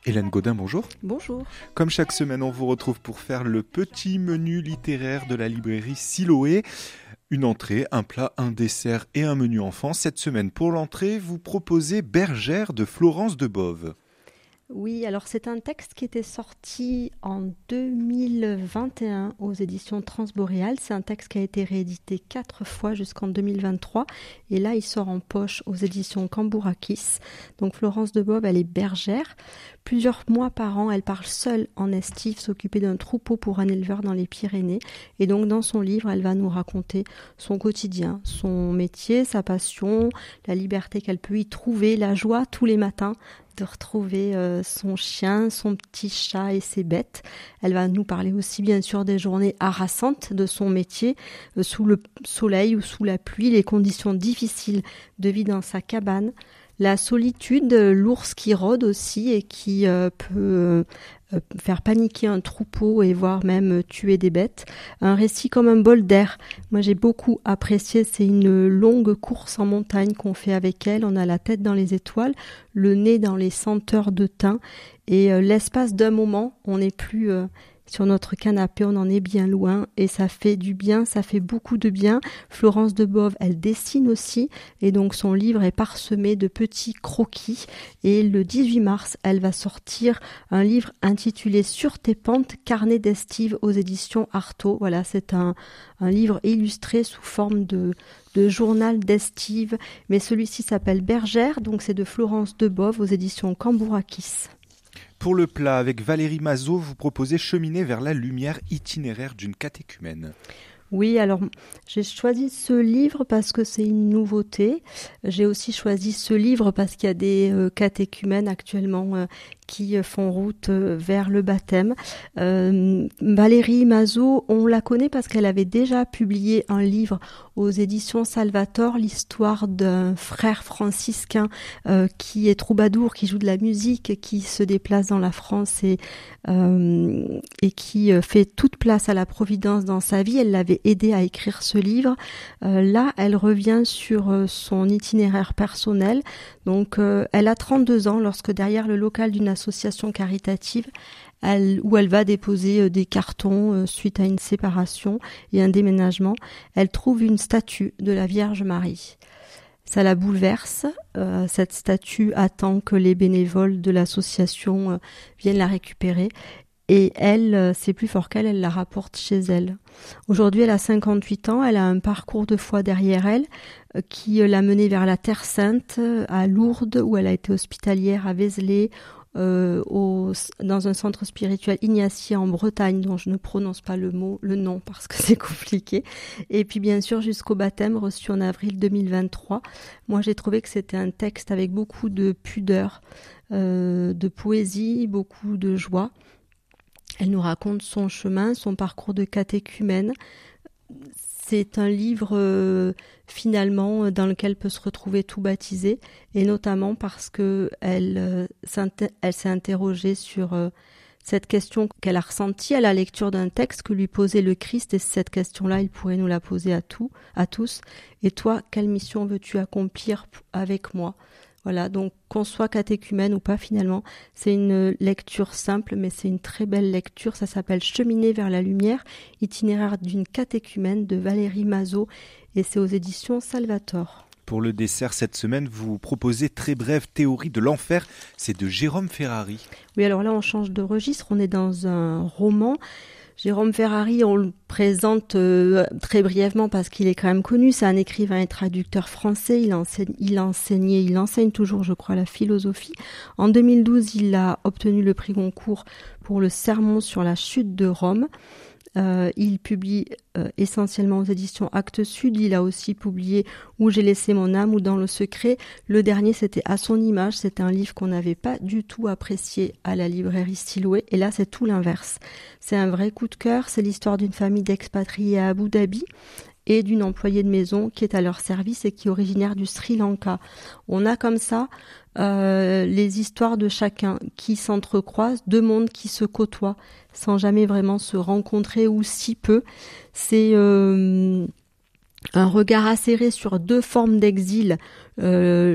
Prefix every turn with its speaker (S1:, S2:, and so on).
S1: Hélène Gaudin, bonjour.
S2: Bonjour.
S1: Comme chaque semaine, on vous retrouve pour faire le petit menu littéraire de la librairie Siloé. Une entrée, un plat, un dessert et un menu enfant. Cette semaine, pour l'entrée, vous proposez Bergère de Florence Debove.
S2: Oui, alors c'est un texte qui était sorti en 2021 aux éditions Transboréal. C'est un texte qui a été réédité 4 fois jusqu'en 2023. Et là, il sort en poche aux éditions Cambourakis. Donc Florence Debove, elle est bergère. Plusieurs mois par an, elle part seule en estive s'occuper d'un troupeau pour un éleveur dans les Pyrénées. Et donc dans son livre, elle va nous raconter son quotidien, son métier, sa passion, la liberté qu'elle peut y trouver, la joie tous les matins de retrouver son chien, son petit chat et ses bêtes. Elle va nous parler aussi bien sûr des journées harassantes de son métier, sous le soleil ou sous la pluie, les conditions difficiles de vie dans sa cabane, la solitude, l'ours qui rôde aussi et qui peut faire paniquer un troupeau et voire même tuer des bêtes. Un récit comme un bol d'air. Moi j'ai beaucoup apprécié, c'est une longue course en montagne qu'on fait avec elle. On a la tête dans les étoiles, le nez dans les senteurs de thym et l'espace d'un moment, on n'est plus sur notre canapé, on en est bien loin et ça fait du bien, ça fait beaucoup de bien. Florence Debove, elle dessine aussi et donc son livre est parsemé de petits croquis et le 18 mars, elle va sortir un livre intitulé Sur tes pentes, carnet d'estive aux éditions Artaud. Voilà, c'est un livre illustré sous forme de journal d'estive, mais celui-ci s'appelle Bergère, donc c'est de Florence Debove aux éditions Cambourakis.
S1: Pour le plat, avec Valérie Mazot, vous proposez Cheminer vers la lumière, itinéraire d'une catéchumène.
S2: Oui, alors j'ai choisi ce livre parce que c'est une nouveauté. J'ai aussi choisi ce livre parce qu'il y a des catéchumènes actuellement qui font route vers le baptême. Valérie Mazot, on la connaît parce qu'elle avait déjà publié un livre aux éditions Salvator, l'histoire d'un frère franciscain qui est troubadour, qui joue de la musique, qui se déplace dans la France et qui fait toute place à la Providence dans sa vie. Elle l'avait aidé à écrire ce livre. Là, elle revient sur son itinéraire personnel. Donc, elle a 32 ans lorsque derrière le local d'une association caritative, où elle va déposer des cartons suite à une séparation et un déménagement, elle trouve une statue de la Vierge Marie. Ça la bouleverse. Cette statue attend que les bénévoles de l'association viennent la récupérer. Et elle, c'est plus fort qu'elle, elle la rapporte chez elle. Aujourd'hui, elle a 58 ans, elle a un parcours de foi derrière elle qui l'a menée vers la Terre Sainte, à Lourdes, où elle a été hospitalière, à Vézelay, dans un centre spirituel ignatien en Bretagne, dont je ne prononce pas le nom parce que c'est compliqué. Et puis bien sûr jusqu'au baptême reçu en avril 2023. Moi j'ai trouvé que c'était un texte avec beaucoup de pudeur, de poésie, beaucoup de joie. Elle nous raconte son chemin, son parcours de catéchumène. C'est un livre finalement dans lequel peut se retrouver tout baptisé, et notamment parce que elle s'est interrogée sur cette question qu'elle a ressentie à la lecture d'un texte que lui posait le Christ, et cette question-là, il pourrait nous la poser à tous. Et toi, quelle mission veux-tu accomplir avec moi ? Voilà, donc qu'on soit catéchumène ou pas, finalement, c'est une lecture simple, mais c'est une très belle lecture. Ça s'appelle Cheminer vers la lumière, itinéraire d'une catéchumène de Valérie Mazot, et c'est aux éditions Salvator.
S1: Pour le dessert cette semaine, vous proposez Très brève théorie de l'enfer, c'est de Jérôme Ferrari.
S2: Oui, alors là, on change de registre, on est dans un roman. Jérôme Ferrari, on le présente très brièvement parce qu'il est quand même connu. C'est un écrivain et traducteur français. Il enseigne toujours, je crois, la philosophie. En 2012, il a obtenu le prix Goncourt pour le Sermon sur la chute de Rome. Il publie essentiellement aux éditions Actes Sud. Il a aussi publié Où j'ai laissé mon âme ou Dans le secret. Le dernier, c'était À son image. C'était un livre qu'on n'avait pas du tout apprécié à la librairie Siloé. Et là, c'est tout l'inverse. C'est un vrai coup de cœur. C'est l'histoire d'une famille d'expatriés à Abu Dhabi et d'une employée de maison qui est à leur service et qui est originaire du Sri Lanka. On a comme ça les histoires de chacun qui s'entrecroisent, deux mondes qui se côtoient sans jamais vraiment se rencontrer ou si peu. C'est un regard acéré sur deux formes d'exil,